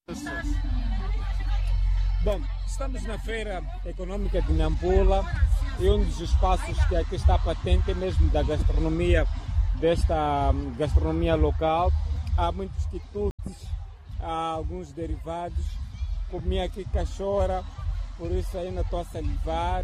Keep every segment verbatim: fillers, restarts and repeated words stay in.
Bom, estamos na Feira Econômica de Nampula e um dos espaços que aqui está patente mesmo da gastronomia, desta gastronomia local. Há muitos quitutes, há alguns derivados. Comi aqui cachorra, por isso ainda estou a salivar.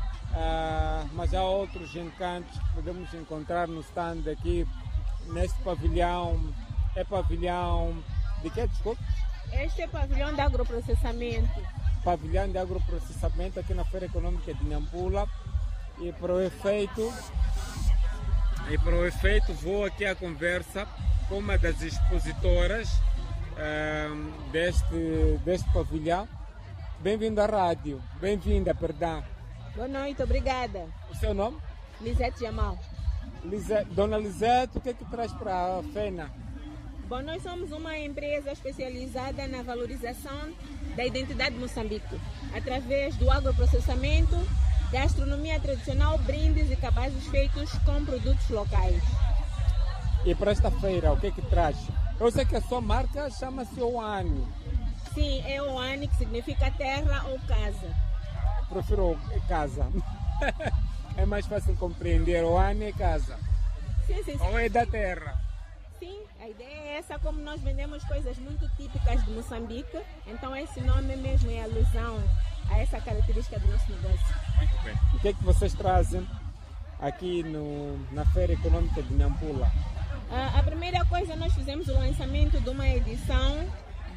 Uh, mas há outros encantos que podemos encontrar no stand aqui, neste pavilhão. É pavilhão de que, desculpe? Este é pavilhão de agroprocessamento. Pavilhão de agroprocessamento aqui na Feira Econômica de Nampula. E para o efeito, e para o efeito vou aqui à conversa com uma das expositoras uh, deste, deste pavilhão. Bem-vindo à rádio, bem-vinda, perdão. Boa noite, obrigada. O seu nome? Lisete Jamal. Lisete, Dona Lisete, o que é que traz para a FENA? Bom, nós somos uma empresa especializada na valorização da identidade de Moçambique, através do agroprocessamento, gastronomia tradicional, brindes e cabazes feitos com produtos locais. E para esta feira, o que é que traz? Eu sei que a sua marca chama-se Oane. Sim, é Oane, que significa terra ou casa. Prefiro casa. É mais fácil compreender. Oane é casa. Sim, sim, sim. Ou é da terra. Sim, a ideia é essa, como nós vendemos coisas muito típicas de Moçambique, então esse nome mesmo é alusão a essa característica do nosso negócio. Muito bem. O que é que vocês trazem aqui no, na Feira Econômica de Nampula? A, a primeira coisa, nós fizemos o lançamento de uma edição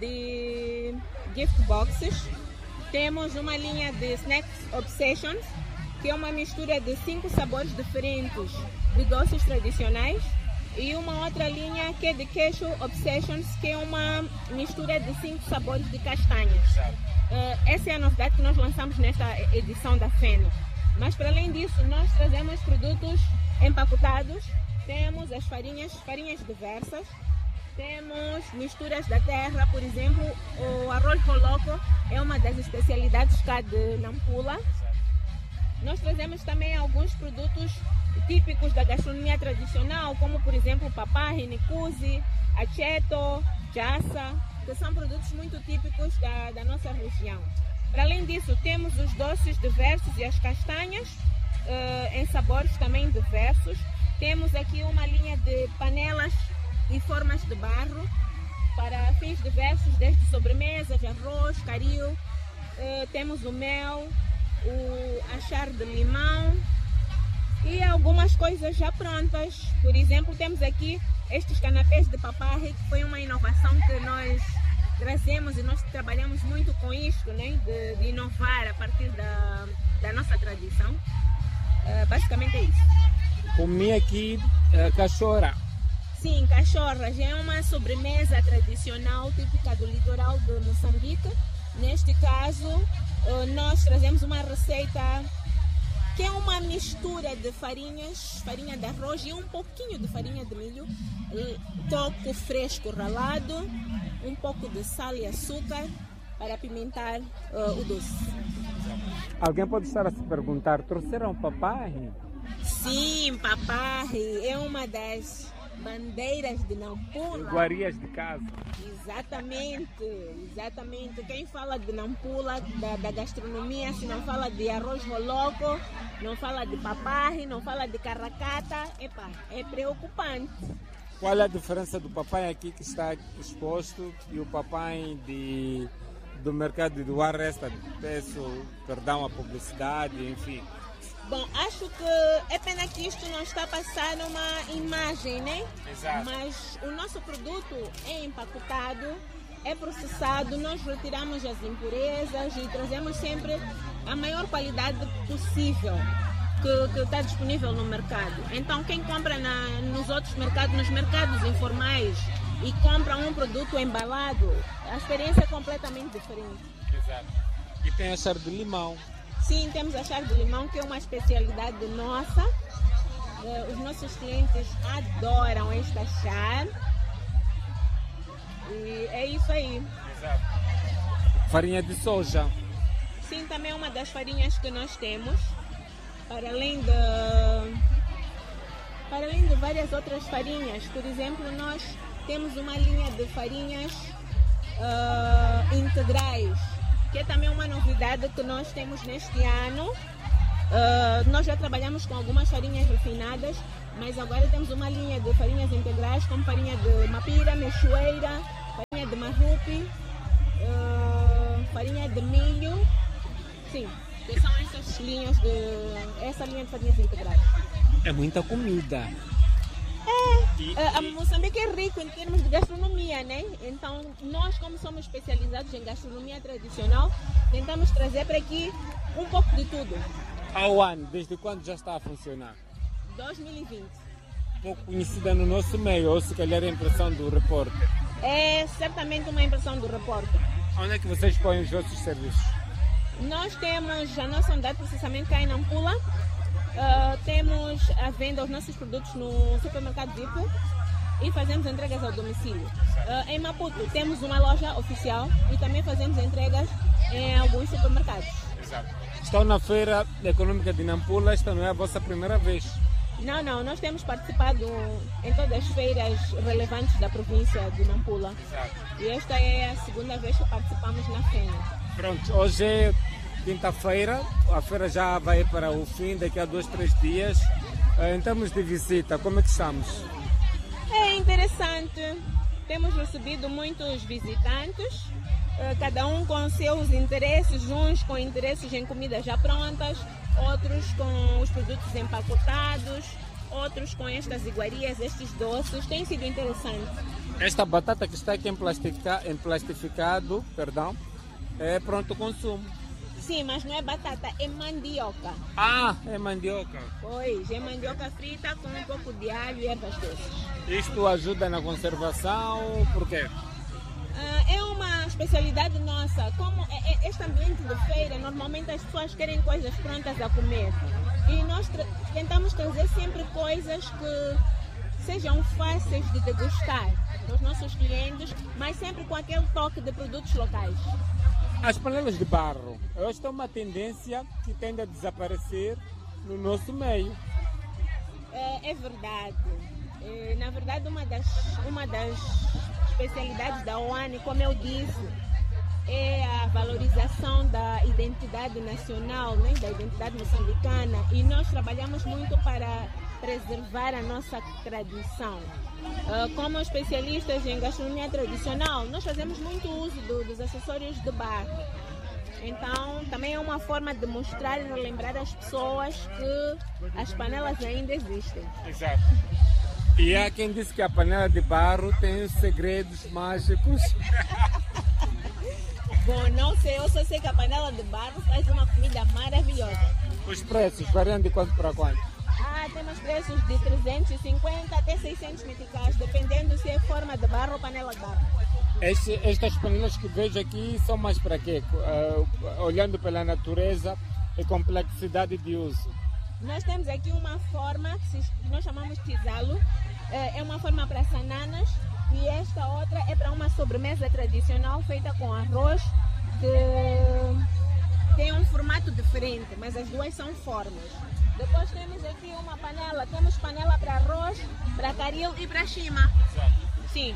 de gift boxes. Temos uma linha de Snacks Obsessions, que é uma mistura de cinco sabores diferentes de doces tradicionais, e uma outra linha que é de Queijo Obsessions, que é uma mistura de cinco sabores de castanhas. Uh, essa é a novidade que nós lançamos nesta edição da FENA. Mas para além disso, nós trazemos produtos empacotados. Temos as farinhas, farinhas diversas. Temos misturas da terra, por exemplo, o arroz roloco é uma das especialidades cá de Nampula. Nós trazemos também alguns produtos típicos da gastronomia tradicional, como por exemplo o paparri, nikuzi, acheto, jassa, que são produtos muito típicos da, da nossa região. Para além disso, temos os doces diversos e as castanhas, uh, em sabores também diversos. Temos aqui uma linha de panelas e formas de barro para fins diversos, desde sobremesas, arroz, caril. Uh, temos o mel, o achar de limão e algumas coisas já prontas. Por exemplo, temos aqui estes canapés de paparri, que foi uma inovação que nós trazemos e nós trabalhamos muito com isto, né? de, de inovar a partir da, da nossa tradição. Uh, basicamente é isso. Comi aqui uh, cachorra. Sim, cachorra já é uma sobremesa tradicional típica do litoral de Moçambique. Neste caso, nós trazemos uma receita que é uma mistura de farinhas, farinha de arroz e um pouquinho de farinha de milho, toco fresco ralado, um pouco de sal e açúcar para apimentar uh, o doce. Alguém pode estar a se perguntar, trouxeram paparri? Sim, paparri é uma das bandeiras de Nampula. Iguarias de casa. Exatamente, exatamente. Quem fala de Nampula, da, da gastronomia, se não fala de arroz roloco, não fala de paparri, não fala de carracata, epa, é preocupante. Qual é a diferença do papai aqui que está exposto e o papai de, do mercado do Arresta? Peço perdão à publicidade, enfim. Bom, acho que é pena que isto não está passando uma imagem, né? Exato. Mas o nosso produto é empacotado, é processado, nós retiramos as impurezas e trazemos sempre a maior qualidade possível que, que está disponível no mercado. Então, quem compra na, nos outros mercados, nos mercados informais e compra um produto embalado, a experiência é completamente diferente. Exato. E tem achar de limão. Sim, temos achar de limão, que é uma especialidade nossa. Os nossos clientes adoram este achar. E é isso aí. Exato. Farinha de soja. Sim, também é uma das farinhas que nós temos. Para além de, para além de várias outras farinhas. Por exemplo, nós temos uma linha de farinhas uh, integrais, que é também uma novidade que nós temos neste ano. Uh, nós já trabalhamos com algumas farinhas refinadas, mas agora temos uma linha de farinhas integrais, como farinha de mapira, mexoeira, farinha de marrupi, uh, farinha de milho. Sim, que são essas linhas de, essa linha de farinhas integrais. É muita comida. É, e, uh, e... Moçambique é rico em termos de gastronomia, né? Então, nós, como somos especializados em gastronomia tradicional, tentamos trazer para aqui um pouco de tudo. Ao ano, desde quando já está a funcionar? dois mil e vinte. Pouco conhecida no nosso meio, ou se calhar a impressão do repórter? É certamente uma impressão do repórter. Onde é que vocês põem os vossos serviços? Nós temos a nossa unidade de processamento cá em Nampula. Uh, temos a venda dos nossos produtos no supermercado Zip e fazemos entregas ao domicílio. Uh, em Maputo temos uma loja oficial e também fazemos entregas em alguns supermercados. Exato. Estão na Feira Econômica de Nampula, esta não é a vossa primeira vez? Não, não, nós temos participado em todas as feiras relevantes da província de Nampula. Exato. E esta é a segunda vez que participamos na feira. Pronto, hoje é quinta-feira, a feira já vai para o fim, daqui a dois, três dias. Em termos de visita, como é que estamos? É interessante, temos recebido muitos visitantes, cada um com seus interesses, uns com interesses em comidas já prontas, outros com os produtos empacotados, outros com estas iguarias, estes doces. Tem sido interessante. Esta batata que está aqui em, plastica, em plastificado, perdão, é pronto consumo. Sim, mas não é batata, é mandioca. Ah, é mandioca. Pois, é mandioca frita com um pouco de alho e ervas doces. Isto ajuda na conservação, por quê? Uh, é uma especialidade nossa. Como é, é, este ambiente de feira, normalmente as pessoas querem coisas prontas a comer. E nós tra tentamos trazer sempre coisas que sejam fáceis de degustar dos nossos clientes, mas sempre com aquele toque de produtos locais. As panelas de barro, esta é uma tendência que tende a desaparecer no nosso meio. É, é verdade. É, na verdade, uma das, uma das especialidades da O A N, como eu disse, é a valorização da identidade nacional, né, da identidade moçambicana, e nós trabalhamos muito para preservar a nossa tradição. Uh, como especialistas em gastronomia tradicional, nós fazemos muito uso do, dos acessórios de barro. Então, também é uma forma de mostrar e relembrar às pessoas que as panelas ainda existem. Exato. E há quem diz que a panela de barro tem segredos mágicos. Bom, não sei, eu só sei que a panela de barro faz uma comida maravilhosa. Os preços variam de quanto para quanto? Ah, temos preços de trezentos e cinquenta até seiscentos meticais, dependendo se é forma de barro ou panela de barro. Este, estas panelas que vejo aqui são mais para quê? Uh, olhando pela natureza e complexidade de uso. Nós temos aqui uma forma que nós chamamos de tisalo, é uma forma para sananas, e esta outra é para uma sobremesa tradicional feita com arroz, que tem um formato diferente, mas as duas são formas. Depois temos aqui uma panela, temos panela para arroz, para caril e para chima. Sim.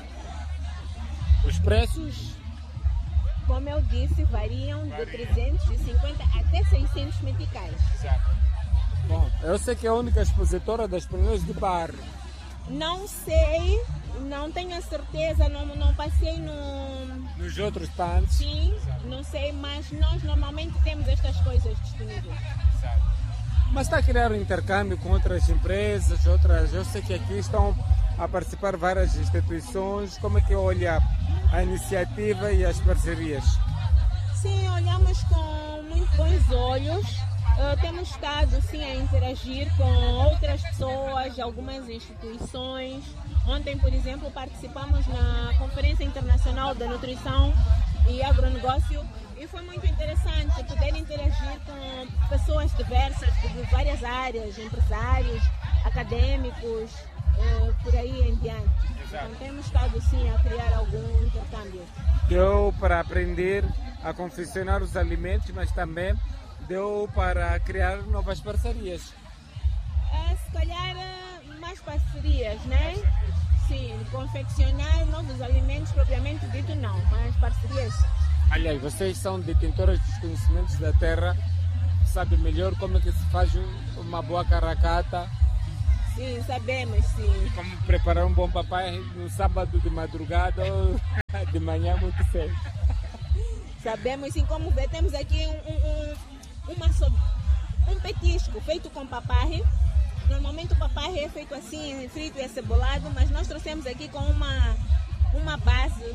Os preços? Como eu disse, variam de trezentos e cinquenta até seiscentos meticais. Bom, eu sei que é a única expositora das panelas de barro. Não sei, não tenho a certeza, não, não passei no... nos outros stands? Sim, não sei, mas nós normalmente temos estas coisas disponíveis. Mas está a criar um intercâmbio com outras empresas, outras... Eu sei que aqui estão a participar várias instituições. Como é que olha a iniciativa e as parcerias? Sim, olhamos com muito bons olhos. Uh, temos estado sim a interagir com outras pessoas, algumas instituições. Ontem, por exemplo, participamos na Conferência Internacional da Nutrição e Agronegócio e foi muito interessante poder interagir com pessoas diversas de várias áreas, empresários, acadêmicos, uh, por aí em diante. Então, temos estado sim a criar algum intercâmbio. Deu para aprender a confeccionar os alimentos, mas também deu para criar novas parcerias. É, se calhar mais parcerias, né? Sim, confeccionar novos alimentos propriamente acredito não, mas parcerias. Aliás, vocês são detentores dos conhecimentos da terra, sabem melhor como é que se faz uma boa caracata. Sim, sabemos, sim. Como preparar um bom papai no sábado de madrugada ou de manhã muito cedo. Sabemos, sim, como vê, temos aqui um, um, um, uma, so- um petisco feito com papai. Normalmente o papai é feito assim, frito e acebolado, mas nós trouxemos aqui com uma, uma base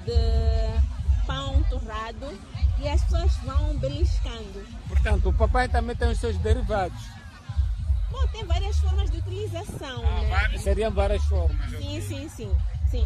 de pão torrado e as pessoas vão beliscando. Portanto, o papai também tem os seus derivados. Bom, tem várias formas de utilização, Ah, né? várias, seriam várias formas. Sim, sim, sim, sim.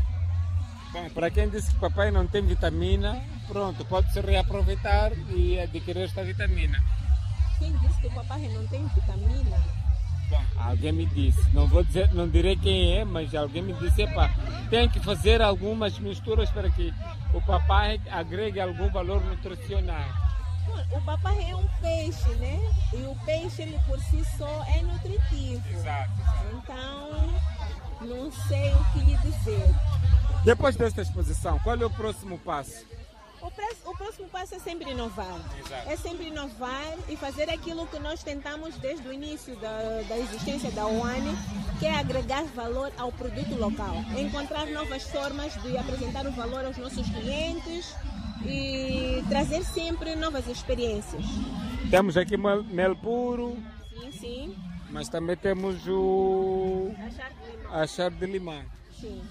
Bom, para quem disse que papai não tem vitamina, pronto, pode-se reaproveitar e adquirir esta vitamina. Quem disse que o papai não tem vitamina? Bom, alguém me disse, não vou dizer, não direi quem é, mas alguém me disse, epa, tem que fazer algumas misturas para que o papai agregue algum valor nutricional. Bom, o papai é um peixe, né? E o peixe, ele por si só é nutritivo. Exato. Então, não sei o que lhe dizer. Depois desta exposição, qual é o próximo passo? O, pres- o próximo passo é sempre inovar. Exato. É sempre inovar e fazer aquilo que nós tentamos desde o início da, da existência da O A N, que é agregar valor ao produto local. Encontrar novas formas de apresentar o valor aos nossos clientes e trazer sempre novas experiências. Temos aqui mel, mel puro, Sim, sim. mas também temos o Achar de limão. achar de limão. Sim.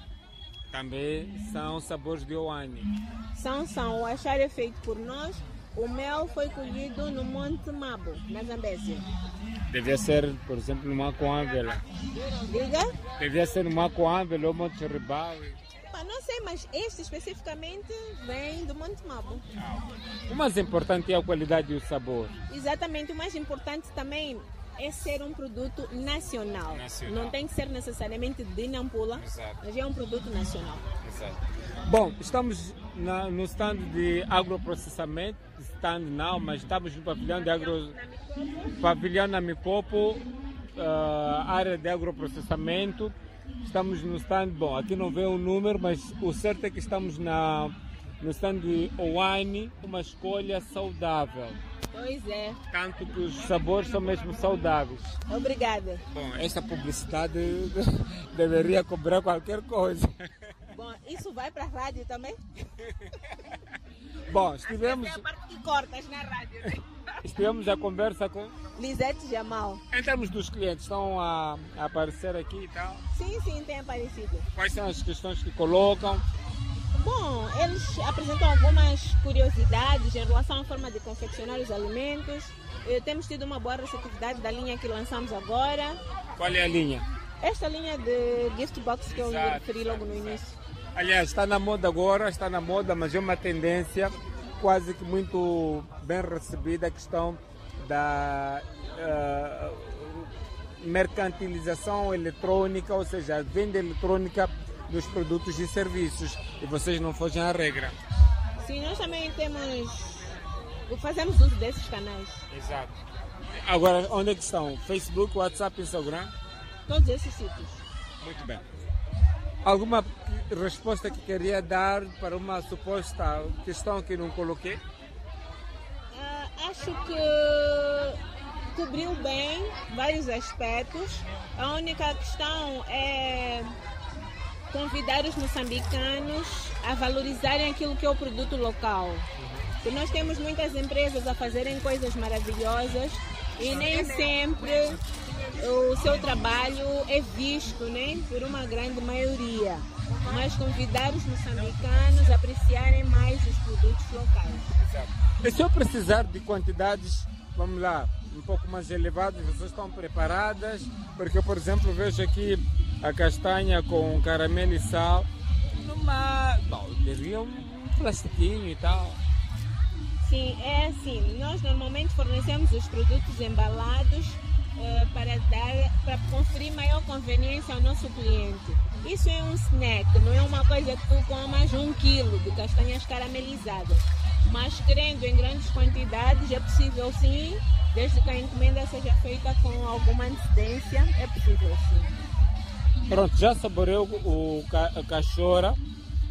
Também são sabores de O A N. São, são. O achar é feito por nós. O mel foi colhido no Monte Mabo, na Zambésia. Devia ser, por exemplo, no Macoâmbela. Diga? Devia ser no Macoâmbela ou Monte Ribau. Pá, não sei, mas este especificamente vem do Monte Mabo. O mais importante é a qualidade e o sabor. Exatamente. O mais importante também é ser um produto nacional. Nacional. Não tem que ser necessariamente de Nampula, Exato. mas é um produto nacional. Bom, estamos na, no stand de agroprocessamento, stand não, mas estamos no pavilhão de agro, pavilhão na Micopo, ah, área de agroprocessamento. Estamos no stand, bom, aqui não vê o número, mas o certo é que estamos na, no stand de O A N, uma escolha saudável. Pois é. Tanto que os sabores são mesmo saudáveis. Obrigada. Bom, essa publicidade deveria cobrar qualquer coisa. Bom, isso vai para a rádio também? Bom, estivemos, Essa é a parte que cortas na rádio, né? estivemos a conversa com... Lisete Jamal. Em termos dos clientes, estão a, a aparecer aqui e tal. Sim, sim, tem aparecido. Quais são as questões que colocam? Bom, eles apresentam algumas curiosidades em relação à forma de confeccionar os alimentos. Eh, Temos tido uma boa receptividade da linha que lançamos agora. Qual é a linha? Esta linha de gift box que eu Exato, referi logo no início. Aliás, está na moda agora, está na moda, mas é uma tendência quase que muito bem recebida a questão da ah, mercantilização eletrônica, ou seja, a venda eletrônica dos produtos e serviços. E vocês não fogem à regra. Sim, nós também temos, fazemos uso desses canais. Exato. Agora, onde é que estão? Facebook, WhatsApp, Instagram? Todos esses sítios. Muito bem. Alguma resposta que queria dar para uma suposta questão que não coloquei? Ah, acho que cobriu bem vários aspectos. A única questão é convidar os moçambicanos a valorizarem aquilo que é o produto local. Porque nós temos muitas empresas a fazerem coisas maravilhosas e nem sempre o seu trabalho é visto, né, por uma grande maioria. Mas convidar os moçambicanos a apreciarem mais os produtos locais. E se eu precisar de quantidades, vamos lá, um pouco mais elevadas, vocês estão preparadas? Porque eu, por exemplo, vejo aqui a castanha com caramelo e sal, numa... Bom, teria um plastiquinho e tal. Sim, é assim. Nós normalmente fornecemos os produtos embalados eh, para dar, para conferir maior conveniência ao nosso cliente. Isso é um snack, não é uma coisa que tu comas um quilo de castanhas caramelizadas. Mas querendo em grandes quantidades é possível sim, desde que a encomenda seja feita com alguma antecedência, é possível sim. Pronto, já saboreou o ca- a cachorra.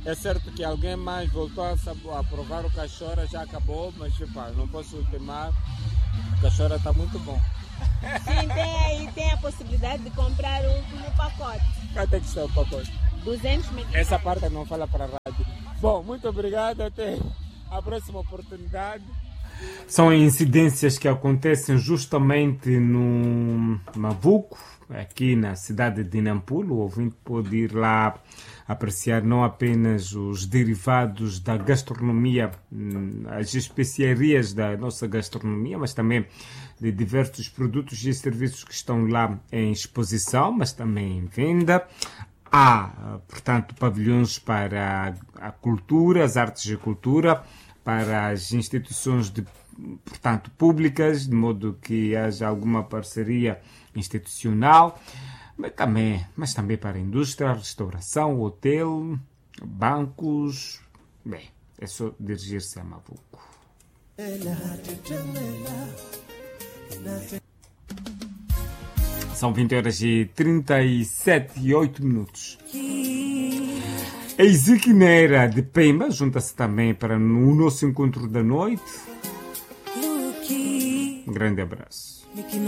É certo que alguém mais voltou a, sab- a provar o cachorra, já acabou, mas epá, não posso ultimar. O cachorra está muito bom. Sim, tem aí, tem a possibilidade de comprar um no pacote. Quanto é que está o pacote? duzentos meticais. Essa parte não fala para a rádio. Bom, muito obrigado, até a próxima oportunidade. São incidências que acontecem justamente no Mavuco, aqui na cidade de Nampula. O ouvinte pode ir lá apreciar não apenas os derivados da gastronomia, as especiarias da nossa gastronomia, mas também de diversos produtos e serviços que estão lá em exposição, mas também em venda. Há, portanto, pavilhões para a cultura, as artes e cultura, para as instituições de, portanto, públicas, de modo que haja alguma parceria institucional, mas também, mas também para a indústria, restauração, hotel, bancos. Bem, é só dirigir-se a Mavuco. São vinte horas e trinta e sete e oito minutos. A Ezequineira de Pemba junta-se também para o nosso encontro da noite. Um grande abraço.